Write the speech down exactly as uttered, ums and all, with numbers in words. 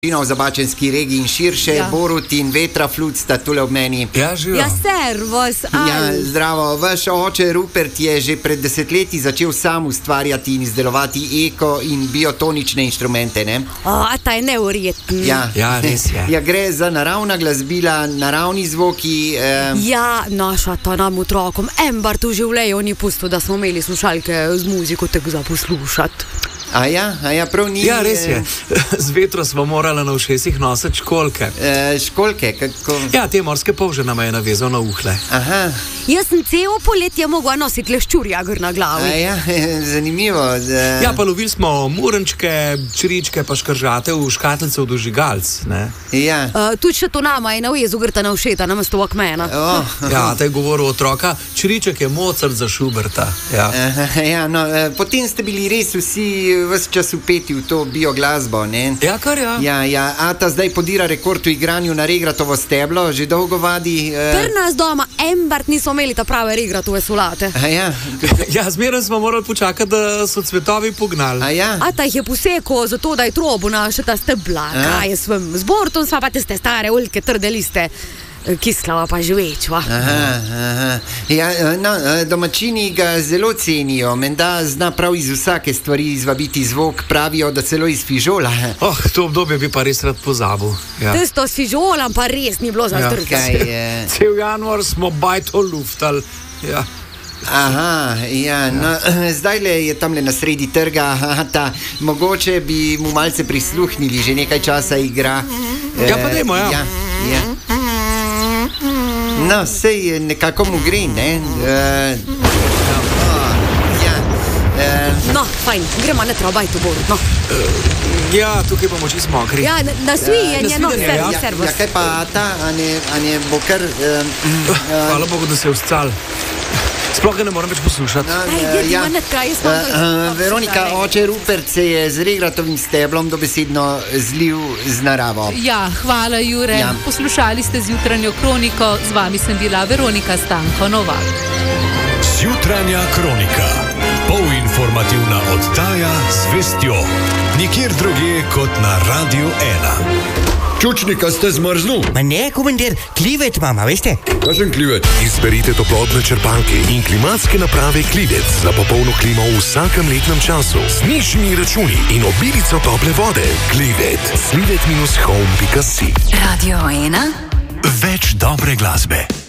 v Zabačenski regiji in širše, ja. Borut in Vetra Flut sta tule ob meni. Ja, živo. Ja, servus. Ja, zdravo. Vaš oče Rupert je že pred desetletji začel sam ustvarjati in izdelovati eko in biotonične inštrumente, ne? O, a ta je neverjeten. Ja. Ja, res je. Ja, gre za naravna glasbila, naravni zvoki. Eh... Ja, naša ta nam otrokom Embar tu življenju ni pustil, da smo imeli slušalke z muziko tako za poslušati. A ja, a ja, prav ni... Ja, res je. Z vetro smo morali na ušesih nositi školke. E, školke, kako... Ja, te morske polže nama je navezal na uhle. Aha. Jaz sem celo poletje mogla nositi leščurja gor na glavi. A ja, zanimivo. Da... Ja, pa lovili smo murenčke, čiričke, pa škržate v škatlice v dožigalc, ne? Ja. Uh, tudi še to nama je navezu grta na ušeta, namesto akmena. Oh. Ja, ta je govoril otroka, čiriček je Mozart za Schuberta. Ja, Aha, ja no, potem ste bili res vsi ves čas upeti v to bioglasbo, ne? ja kar ja. Ja, ja, Ata zdaj podira rekord v igranju na regratovo steblo, že dolgo vadi. Uh... Pri nas doma Embart niso imeli ta prave regratove solate. A ja. Ja, zmeraj smo morali počakati, da so cvetovi pognali. A ja. Ata jih je posekal zato, da je trobu naše ta stebla. Kaj je svem z Bortom, sva pa tiste stare ulke trde liste. Kislava pa živečva. Aha, aha. Ja, no, domačini ga zelo cenijo, menda zna prav iz vsake stvari izvabiti zvok, pravijo, da celo iz fižola. Oh, to obdobje bi pa res rad pozabil. Ja. Tisto s fižolam pa res ni bilo za Ja. trg. Kaj je? Cel januar smo bajto luftali. Ja. Aha, ja, no, zdaj le je tam le na sredi trga, ta, mogoče bi mu malce prisluhnili, že nekaj časa igra. Ja, pa dajmo, ja. Ja, ja. No, sej nekako mu gre, ne? Uh, ja, uh, No, fajn, gremo ne trobaj tu Borut, no. Ja, tukaj bomo čisto mokri. Ja, na, na svijenje, no, nasvidenje, servus, ja. servus. ja, kaj pa ta, a ne, a ne bo kar... Uh, uh, Hvala Bogu, da se je vscal. Sploh ga ne moram več poslušati. no, Aj, uh, jedi, ja. ma ne traj, jaz sem Uh, uh, Veronika, oče Rupert se je z regratovim steblom dobesedno zlil z naravo. Ja, hvala Jure. Ja. Poslušali ste Zjutranjo kroniko, z vami sem bila Veronika Stanko Novak. Zjutranja kronika. Polinformativna oddaja z vestjo. Nikjer drugje kot na Radio ena. Čučnika ste zmrznul? Ma ne, komandir, klivet mama, veste? Kakšen klivet? Izberite toplotne črpalke in klimatske naprave Klivec za popolno klimo v vsakem letnem času. Z nižjimi računi in obilico tople vode. Klivet. klivet dash home pika si. Radio ena. Več dobre glasbe.